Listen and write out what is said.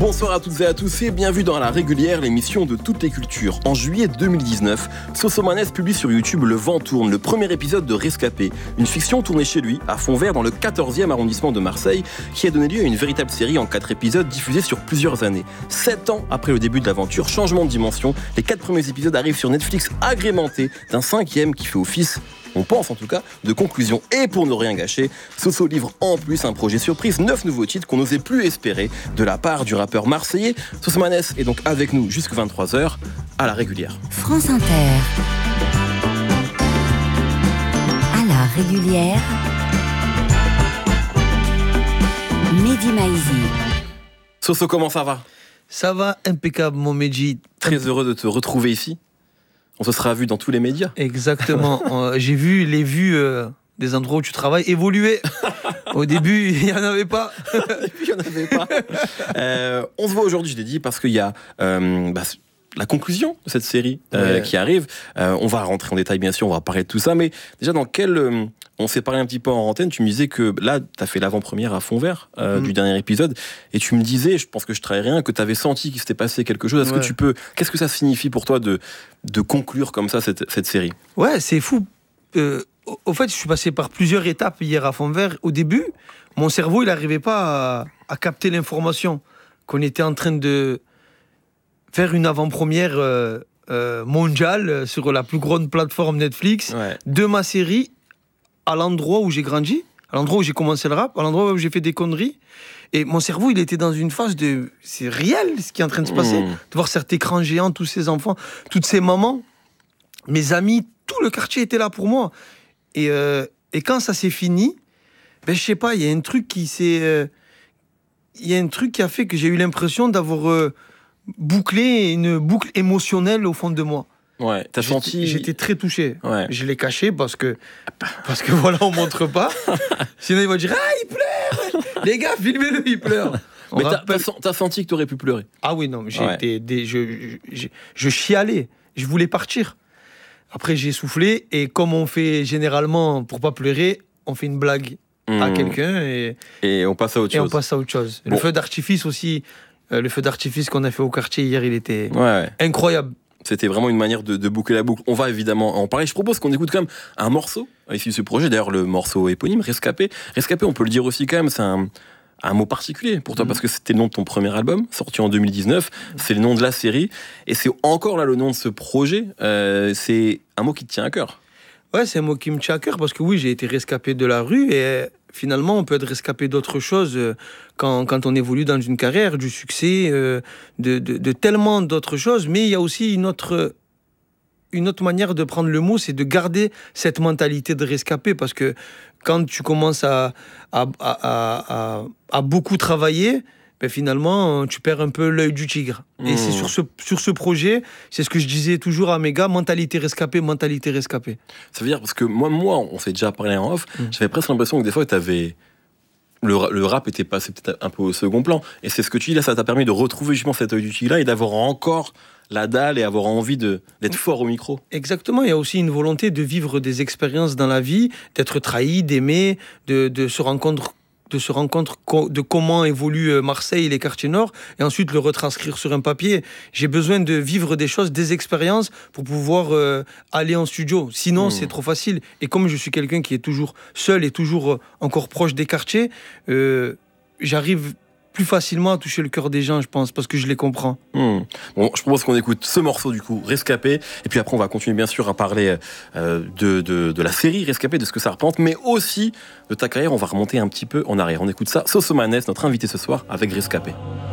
Bonsoir à toutes et à tous et bienvenue dans La Régulière, l'émission de toutes les cultures. En juillet 2019, Sosomanes publie sur YouTube Le Vent tourne, le premier épisode de Rescapé, une fiction tournée chez lui, à Fontvert, dans le 14e arrondissement de Marseille, qui a donné lieu à une véritable série en 4 épisodes diffusés sur plusieurs années. 7 ans après le début de l'aventure, changement de dimension, les 4 premiers épisodes arrivent sur Netflix agrémentés d'un 5e qui fait office, on pense en tout cas, de conclusion. Et pour ne rien gâcher, Soso livre en plus un projet surprise, 9 nouveaux titres qu'on n'osait plus espérer de la part du rappeur marseillais. Sosomanes est donc avec nous jusqu'à 23h à La Régulière. France Inter. À La Régulière. Mehdi Maizi. Soso, comment ça va ? Ça va, impeccable mon Mehdi. Très heureux de te retrouver ici. On se sera vu dans tous les médias. Exactement. J'ai vu les vues des endroits où tu travailles évoluer. Au début, il n'y en avait pas. On se voit aujourd'hui, je l'ai dit, parce qu'il y a la conclusion de cette série qui arrive. On va rentrer en détail, bien sûr, on va parler de tout ça. Mais déjà, on s'est parlé un petit peu en antenne, tu me disais que là, tu as fait l'avant-première à Fontvert du dernier épisode, et tu me disais, je pense que je trahis rien, que tu avais senti qu'il s'était passé quelque chose. Qu'est-ce que ça signifie pour toi de conclure comme ça cette série ? Ouais, c'est fou. Au fait, je suis passé par plusieurs étapes hier à Fontvert. Au début, mon cerveau, il n'arrivait pas à capter l'information qu'on était en train de faire une avant-première mondiale sur la plus grande plateforme Netflix de ma série, à l'endroit où j'ai grandi, à l'endroit où j'ai commencé le rap, à l'endroit où j'ai fait des conneries. Et mon cerveau, il était dans une phase de... C'est réel ce qui est en train de se passer. De voir cet écran géant, tous ces enfants, toutes ces mamans, mes amis, tout le quartier était là pour moi. Et quand ça s'est fini, je sais pas, il y a un truc qui a fait que j'ai eu l'impression d'avoir bouclé une boucle émotionnelle au fond de moi. Ouais, t'as senti... J'étais très touché. Ouais. Je l'ai caché parce que voilà, on montre pas. Sinon, ils vont dire il pleure. Les gars, filmez-le, il pleure. Mais t'as senti que t'aurais pu pleurer. Ah oui, non, je chialais. Je voulais partir. Après, j'ai soufflé et comme on fait généralement pour pas pleurer, on fait une blague à quelqu'un et on passe à autre chose. Bon. Le feu d'artifice aussi, le feu d'artifice qu'on a fait au quartier hier, il était incroyable. C'était vraiment une manière de boucler la boucle. On va évidemment en parler. Je propose qu'on écoute quand même un morceau issu de ce projet. D'ailleurs, le morceau éponyme, Rescapé. Rescapé, on peut le dire aussi quand même, c'est un mot particulier pour toi parce que c'était le nom de ton premier album, sorti en 2019. C'est le nom de la série. Et c'est encore là le nom de ce projet. C'est un mot qui te tient à cœur. Ouais, c'est un mot qui me tient à cœur parce que oui, j'ai été rescapé de la rue et finalement, on peut être rescapé d'autres choses quand on évolue dans une carrière, du succès, de tellement d'autres choses. Mais il y a aussi une autre manière de prendre le mot, c'est de garder cette mentalité de rescapé. Parce que quand tu commences à beaucoup travailler, finalement, tu perds un peu l'œil du tigre. Et c'est sur ce projet, c'est ce que je disais toujours à mes gars, mentalité rescapée. Ça veut dire, parce que moi, on s'est déjà parlé en off, j'avais presque l'impression que des fois, le rap était passé peut-être un peu au second plan. Et c'est ce que tu dis là, ça t'a permis de retrouver justement cet œil du tigre-là et d'avoir encore la dalle et avoir envie d'être fort au micro. Exactement, il y a aussi une volonté de vivre des expériences dans la vie, d'être trahi, d'aimer, de se rendre compte de comment évolue Marseille et les quartiers nord, et ensuite le retranscrire sur un papier. J'ai besoin de vivre des choses, des expériences, pour pouvoir aller en studio. Sinon, c'est trop facile. Et comme je suis quelqu'un qui est toujours seul et toujours encore proche des quartiers, j'arrive plus facilement à toucher le cœur des gens, je pense, parce que je les comprends. Bon, je propose qu'on écoute ce morceau, du coup, Rescapé, et puis après on va continuer bien sûr à parler de la série Rescapé, de ce que ça représente, mais aussi de ta carrière. On va remonter un petit peu en arrière. On écoute ça, Sosomanes, notre invité ce soir, avec Rescapé.